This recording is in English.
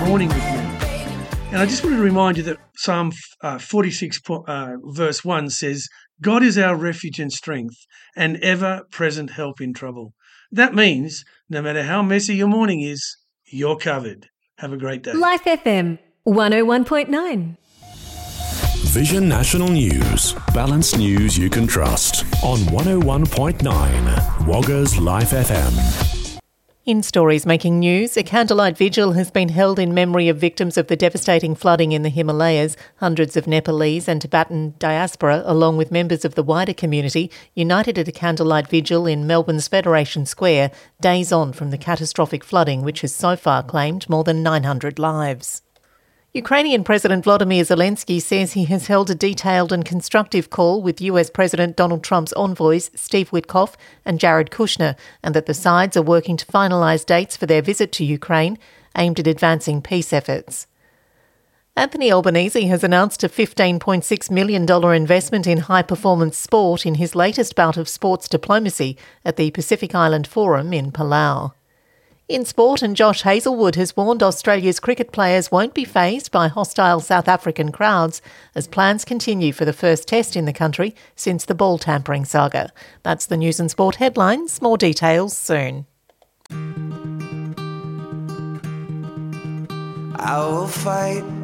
morning with me. And I just wanted to remind you that Psalm 46 verse 1 says, God is our refuge and strength, and ever-present help in trouble. That means no matter how messy your morning is, you're covered. Have a great day. Life FM 101.9. Vision National News. Balanced news you can trust on 101.9 Wagga's Life FM. In stories making news, a candlelight vigil has been held in memory of victims of the devastating flooding in the Himalayas. Hundreds of Nepalese and Tibetan diaspora, along with members of the wider community, united at a candlelight vigil in Melbourne's Federation Square, days on from the catastrophic flooding which has so far claimed more than 900 lives. Ukrainian President Volodymyr Zelensky says he has held a detailed and constructive call with US President Donald Trump's envoys Steve Witkoff and Jared Kushner, and that the sides are working to finalise dates for their visit to Ukraine, aimed at advancing peace efforts. Anthony Albanese has announced a $15.6 million investment in high-performance sport in his latest bout of sports diplomacy at the Pacific Island Forum in Palau. In sport, and Josh Hazlewood has warned Australia's cricket players won't be fazed by hostile South African crowds as plans continue for the first test in the country since the ball tampering saga. That's the news and sport headlines. More details soon. I will fight